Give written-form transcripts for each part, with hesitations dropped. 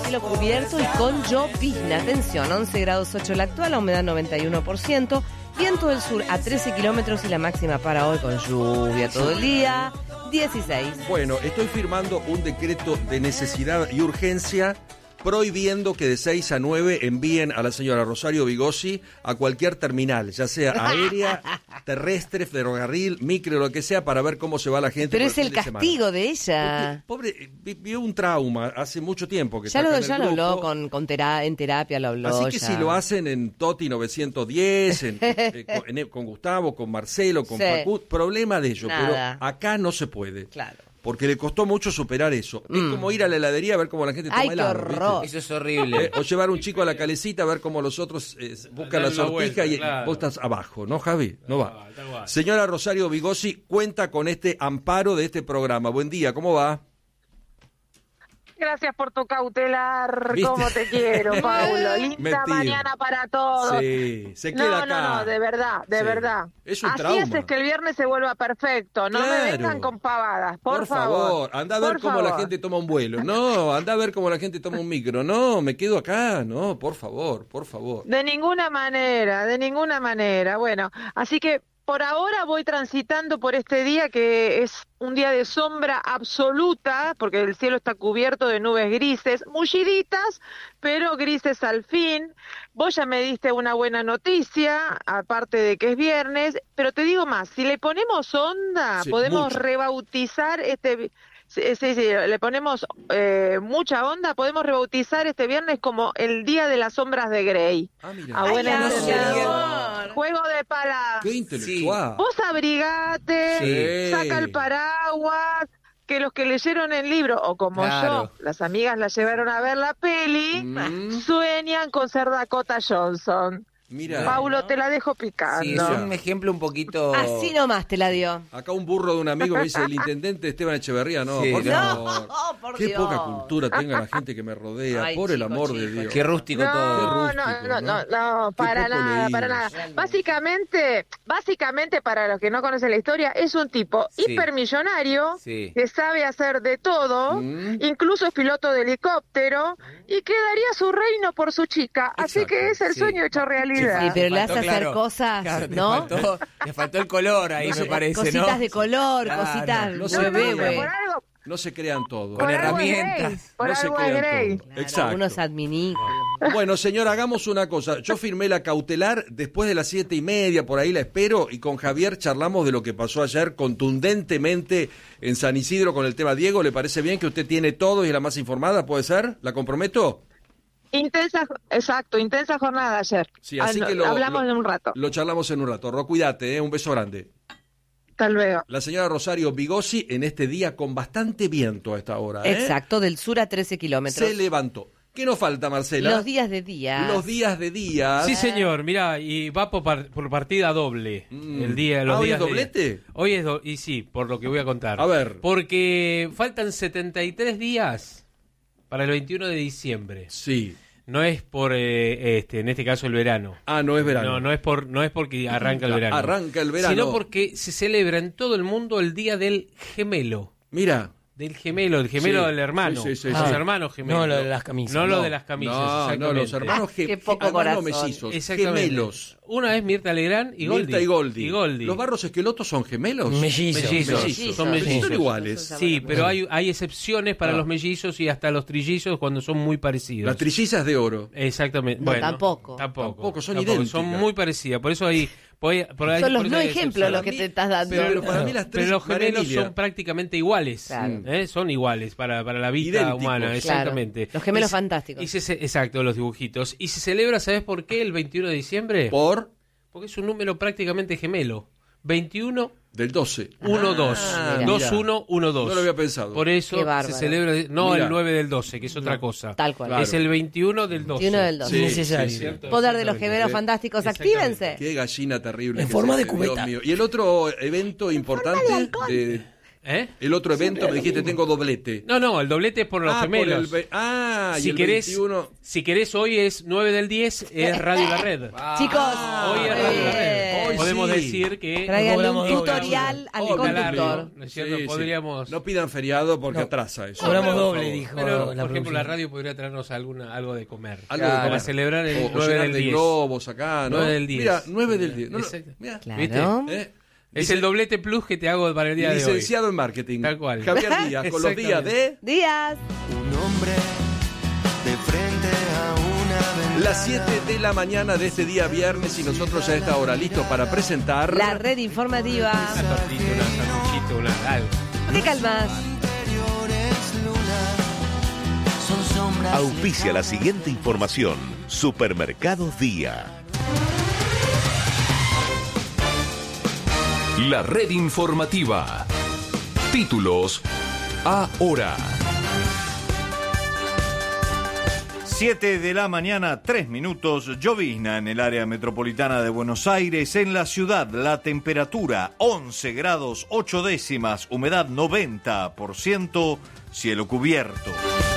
cielo cubierto y con llovizna. Atención, 11 grados 8 la actual, la humedad 91%. Viento del sur a 13 kilómetros y la máxima para hoy con lluvia todo el día, 16. Bueno, estoy firmando un decreto de necesidad y urgencia prohibiendo que de 6 a 9 envíen a la señora Rosario Bigosi a cualquier terminal, ya sea aérea, terrestre, ferrocarril, micro, lo que sea, para ver cómo se va la gente. Pero es el castigo de ella. Porque, pobre, vivió un trauma hace mucho tiempo. Que ya está lo habló en terapia, lo habló. Así que ya. si lo hacen en Toti 910, con Gustavo, con Marcelo, con Facu, problema de ellos. Nada. Pero acá no se puede. Claro. Porque le costó mucho superar eso. Es como ir a la heladería a ver cómo la gente toma helado. Qué horror. Eso es horrible. O llevar un chico a la calecita a ver cómo los otros buscan la sortija y claro. vos estás abajo, ¿no, Javi? No va. Tal cual. Señora Rosario Bigosi, cuenta con este amparo de este programa. Buen día, ¿cómo va? Gracias por tu cautelar. ¿Viste? Cómo te quiero, Paulo. Linda Mentira. mañana para todos. Sí, se queda acá. No, de verdad, de Sí. verdad. Es un Así trauma. haces que el viernes se vuelva perfecto. No Claro. me vengan con pavadas, por favor, anda a ver Por cómo la favor. gente toma un vuelo. No, anda a ver cómo la gente toma un micro. No, me quedo acá. No, por favor, por favor. De ninguna manera, de ninguna manera. Bueno, así que por ahora voy transitando por este día que es un día de sombra absoluta, porque el cielo está cubierto de nubes grises, mulliditas, pero grises al fin. Vos ya me diste una buena noticia, aparte de que es viernes, pero te digo más, si le ponemos onda, Sí, podemos mucho. rebautizar este... Sí, le ponemos mucha onda, podemos rebautizar este viernes como el Día de las Sombras de Grey. Ah, mira. A buena no intención. Juego de palabras. Qué intelectual. Vos abrigate, Sí. saca el paraguas, que los que leyeron el libro, o como Claro. yo, las amigas la llevaron a ver la peli, sueñan con ser Dakota Johnson. Mira. Paulo, te la dejo picando. Sí, es un ejemplo un poquito... Así nomás te la dio. Acá un burro de un amigo me dice, el intendente Esteban Echeverría, no, Sí, por no. favor. No, por Qué Dios. poca cultura tenga la gente que me rodea, Ay, por el chico, amor de chico. Dios. Qué rústico todo. No, para Qué poco nada, leídos. para nada. Básicamente, para los que no conocen la historia, es un tipo Sí. hipermillonario, Sí. que sabe hacer de todo, incluso es piloto de helicóptero, y que daría su reino por su chica. Así Exacto, que es el sí. sueño hecho realidad. Sí, pero le Faltó, hace hacer cosas, claro, ¿no? Te faltó el color ahí, me parece, Cositas ¿no? de color, Claro. cositas No se bebé, vean. güey. por algo, No se crean todo. Con por algo es herramientas. Grey, por No se algo es crean Grey. todo. Exacto. Unos adminículos. Bueno, señor, hagamos una cosa. Yo firmé la cautelar después de las 7:30, por ahí la espero, y con Javier charlamos de lo que pasó ayer contundentemente en San Isidro con el tema Diego. ¿Le parece bien que usted tiene todo y es la más informada? ¿Puede ser? ¿La comprometo? Intensa jornada ayer. Sí, así que hablamos en un rato. Lo charlamos en un rato. Ro, cuídate, un beso grande. Hasta luego. La señora Rosario Bigosi en este día con bastante viento a esta hora. Exacto, del sur a 13 kilómetros. Se levantó. ¿Qué nos falta, Marcela? Los días de día. Los días de día. Sí, señor, mirá, y va por partida doble. El día, los ¿Hoy días es doblete? de día. Hoy es y sí, por lo que voy a contar. A ver. Porque faltan 73 días para el 21 de diciembre. Sí. No es por, en este caso, el verano. Ah, no es verano. No es porque arranca el verano. Arranca el verano. Sino porque se celebra en todo el mundo el Día del Gemelo. Mira. El gemelo Sí. del hermano. Sí, sí, sí, Los sí. hermanos gemelos. No lo de las camisas. No lo No. de las camisas, No, exactamente. los hermanos Qué poco hermanos corazón. mellizos, Exactamente. gemelos. Una es Mirta Legrand y Goldi. Mirta y Goldi. Y Goldi. ¿Los barros esquelotos son gemelos? Mellizos. Mellizos. Son Pero mellizos. son iguales. Sí, pero hay excepciones para Ah. los mellizos y hasta los trillizos cuando son muy parecidos. Las trillizas de oro. Exactamente. No, bueno, tampoco. Tampoco, son idénticas. Son muy parecidas. Por eso hay. Por ahí- Son los por eso no hay ejemplos los que excepciones. te estás dando. Pero para mí las tres... Pero los María gemelos Emilia, son prácticamente iguales. Claro. Son iguales para la vista Idénticos. humana, Claro. exactamente. Los gemelos fantásticos. Exacto, los dibujitos. Y se celebra, ¿sabes por qué? El 21 de diciembre. por Porque es un número prácticamente gemelo. 21, del 12. 1, 2. mira. 2, 1, 1, 2. No lo había pensado. Por eso Qué bárbaro. se celebra, no Mira. el 9 del 12, que es otra cosa. Tal cual. Claro. Es el 21 del 12. 21 del 12. Sí, Necesario. sí, sí. Poder de los Exactamente. gemelos fantásticos, Exactamente. actívense. Qué gallina terrible. En que forma es de este, cubeta. Dios mío. Y el otro evento importante el otro evento me dijiste tengo doblete. No, el doblete es por los gemelos. Y Si el querés, 21. si querés, hoy es 9 del 10, es Radio La Red. Chicos, Hoy es Radio La Red. Ustedes. podemos sí. decir que Tráiganle un cobramos doble. tutorial al Obvio. conductor. ¿no es cierto? Sí, sí. Podríamos... No pidan feriado porque No. atrasa eso. Cobramos Por doble, favor. dijo. Pero, la por ejemplo, producción. la radio podría traernos algo de comer. Algo de Claro. comer. Para celebrar el O 9 llenar del de 10. globos acá, ¿no? 9 del 10. Mira, 9 del 10. No, no, Exacto. mira. Claro. ¿Eh? Es el doblete plus que te hago para el día de hoy. Licenciado en marketing. Tal cual. Javier Díaz, con los días de Días. Un hombre de frente a una ventana. las 7 de la mañana de este día viernes y nosotros a esta hora listos para presentar La red informativa. Una tortita, una sanguchito, una algo. ¿Qué calmas? Son sombras. Auspicia la siguiente información. Supermercados Día. La red informativa. Títulos ahora. 7 de la mañana, 3 minutos, llovizna en el área metropolitana de Buenos Aires. En la ciudad, la temperatura 11 grados 8 décimas, humedad 90%, cielo cubierto.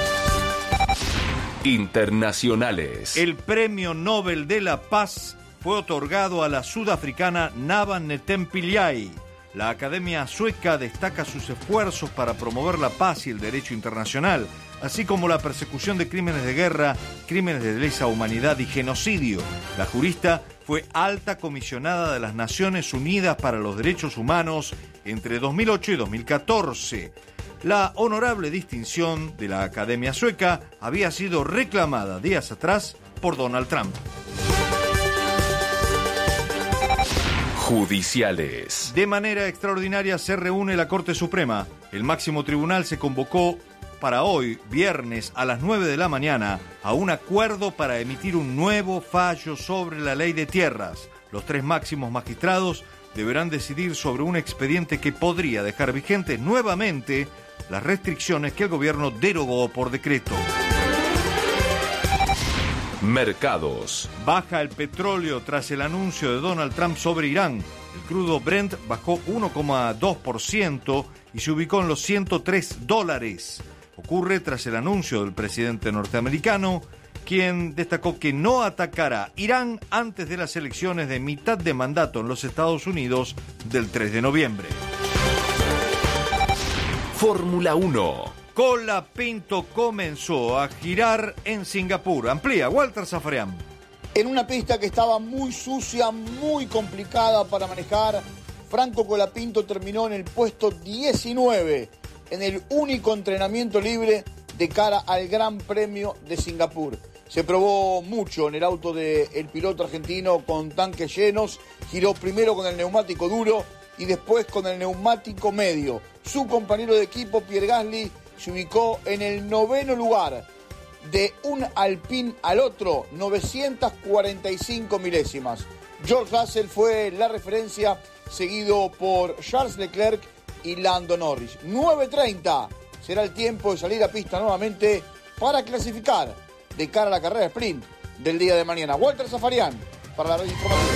Internacionales. El Premio Nobel de la Paz fue otorgado a la sudafricana Navan Netempiljai. La Academia Sueca destaca sus esfuerzos para promover la paz y el derecho internacional, así como la persecución de crímenes de guerra, crímenes de lesa humanidad y genocidio. La jurista fue alta comisionada de las Naciones Unidas para los Derechos Humanos entre 2008 y 2014. La honorable distinción de la Academia Sueca había sido reclamada días atrás por Donald Trump. Judiciales. De manera extraordinaria se reúne la Corte Suprema. El máximo tribunal se convocó para hoy, viernes, a las 9 de la mañana, a un acuerdo para emitir un nuevo fallo sobre la ley de tierras. Los 3 máximos magistrados deberán decidir sobre un expediente que podría dejar vigentes nuevamente las restricciones que el gobierno derogó por decreto. Mercados. Baja el petróleo tras el anuncio de Donald Trump sobre Irán. El crudo Brent bajó 1,2% y se ubicó en los $103. Ocurre tras el anuncio del presidente norteamericano, quien destacó que no atacará Irán antes de las elecciones de mitad de mandato en los Estados Unidos del 3 de noviembre. Fórmula 1. Colapinto comenzó a girar en Singapur. Amplía, Walter Zafarian. En una pista que estaba muy sucia, muy complicada para manejar, Franco Colapinto terminó en el puesto 19 en el único entrenamiento libre de cara al Gran Premio de Singapur. Se probó mucho en el auto del piloto argentino con tanques llenos, giró primero con el neumático duro y después con el neumático medio. Su compañero de equipo, Pierre Gasly, se ubicó en el 9º lugar. De un Alpine al otro, 945 milésimas. George Russell fue la referencia, seguido por Charles Leclerc y Lando Norris. 9:30 será el tiempo de salir a pista nuevamente para clasificar de cara a la carrera sprint del día de mañana. Walter Zafarian para la red informativa.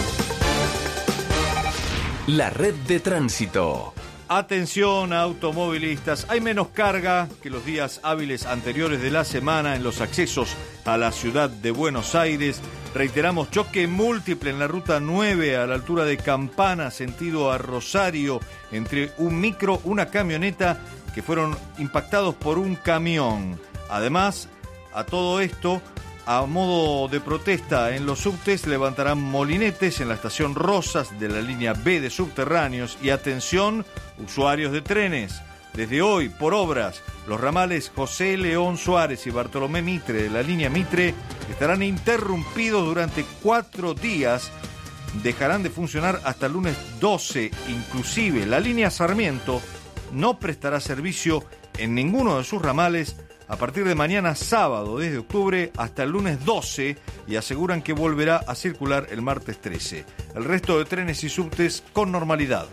La red de tránsito. Atención automovilistas, hay menos carga que los días hábiles anteriores de la semana en los accesos a la ciudad de Buenos Aires. Reiteramos, choque múltiple en la ruta 9 a la altura de Campana, sentido a Rosario, entre un micro, una camioneta que fueron impactados por un camión. Además, a todo esto, a modo de protesta en los subtes, levantarán molinetes en la estación Rosas de la línea B de subterráneos. Y atención, usuarios de trenes, desde hoy, por obras, los ramales José León Suárez y Bartolomé Mitre de la línea Mitre estarán interrumpidos durante 4 días. Dejarán de funcionar hasta el lunes 12. Inclusive, la línea Sarmiento no prestará servicio en ninguno de sus ramales a partir de mañana sábado, desde octubre hasta el lunes 12, y aseguran que volverá a circular el martes 13. El resto de trenes y subtes con normalidad.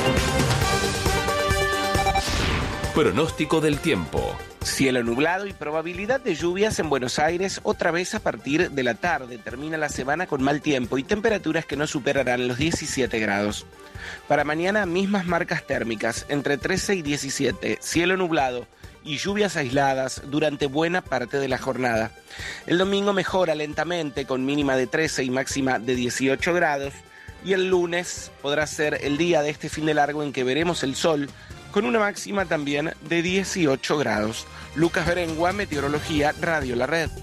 Pronóstico del tiempo. Cielo nublado y probabilidad de lluvias en Buenos Aires otra vez a partir de la tarde. Termina la semana con mal tiempo y temperaturas que no superarán los 17 grados. Para mañana, mismas marcas térmicas, entre 13 y 17, cielo nublado y lluvias aisladas durante buena parte de la jornada. El domingo mejora lentamente con mínima de 13 y máxima de 18 grados. y el lunes podrá ser el día de este fin de largo en que veremos el sol, con una máxima también de 18 grados. Lucas Berengua, Meteorología, Radio La Red.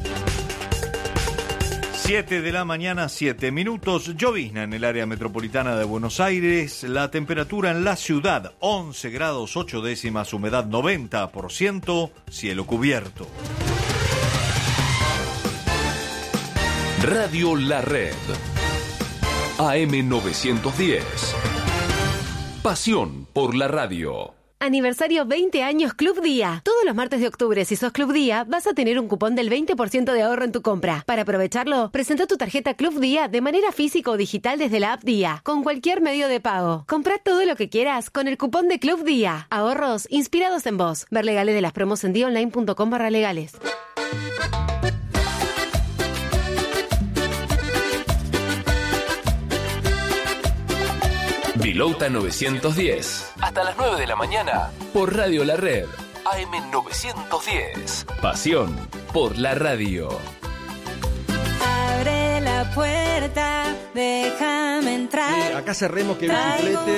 7 de la mañana, 7 minutos. Llovizna en el área metropolitana de Buenos Aires. La temperatura en la ciudad, 11 grados 8 décimas, humedad 90%, cielo cubierto. Radio La Red. AM 910. Pasión por la radio. Aniversario 20 años Club Día. Todos los martes de octubre, si sos Club Día, vas a tener un cupón del 20% de ahorro en tu compra. Para aprovecharlo, presenta tu tarjeta Club Día de manera física o digital desde la app Día, con cualquier medio de pago. Comprá todo lo que quieras con el cupón de Club Día. Ahorros inspirados en vos. Ver legales de las promos en diaonline.com/legales. Vilouta 910. Hasta las 9 de la mañana. Por Radio La Red. AM 910. Pasión por la radio. Abre la puerta, déjame entrar. Acá cerremos que el chiflete